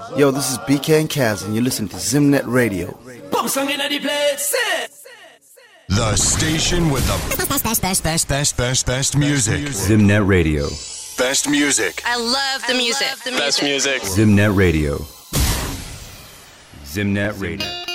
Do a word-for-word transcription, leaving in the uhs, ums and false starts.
Yo, this is B K and Kaz, and you're listening to Zimnet Radio. The station with the best, best, best, best, best, best, best music. Zimnet Radio. Best music. I love the music. Best music. Zimnet Radio. Zimnet Radio.